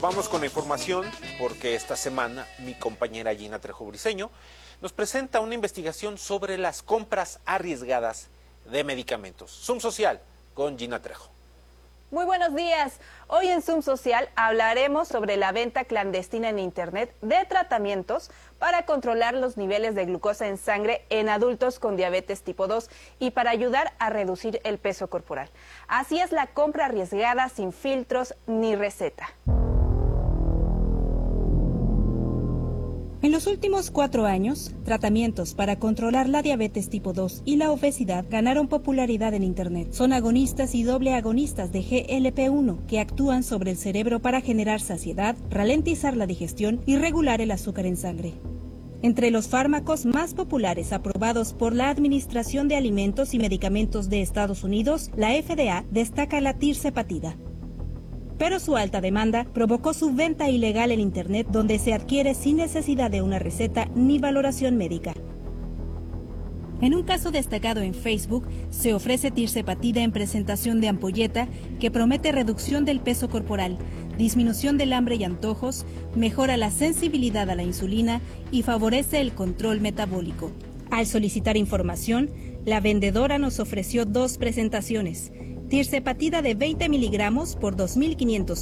Vamos con la información porque esta semana mi compañera Gina Trejo Briceño nos presenta una investigación sobre las compras arriesgadas de medicamentos. Zoom Social con Gina Trejo. Muy buenos días. Hoy en Zoom Social hablaremos sobre la venta clandestina en Internet de tratamientos para controlar los niveles de glucosa en sangre en adultos con diabetes tipo 2 y para ayudar a reducir el peso corporal. Así es la compra arriesgada sin filtros ni receta. En los últimos 4 años, tratamientos para controlar la diabetes tipo 2 y la obesidad ganaron popularidad en Internet. Son agonistas y doble agonistas de GLP-1 que actúan sobre el cerebro para generar saciedad, ralentizar la digestión y regular el azúcar en sangre. Entre los fármacos más populares aprobados por la Administración de Alimentos y Medicamentos de Estados Unidos, la FDA destaca la tirzepatida. Pero su alta demanda provocó su venta ilegal en Internet, donde se adquiere sin necesidad de una receta ni valoración médica. En un caso destacado en Facebook, se ofrece tirzepatida en presentación de ampolleta que promete reducción del peso corporal, disminución del hambre y antojos, mejora la sensibilidad a la insulina y favorece el control metabólico. Al solicitar información, la vendedora nos ofreció 2 presentaciones. Tirzepatida de 20 miligramos por $2,500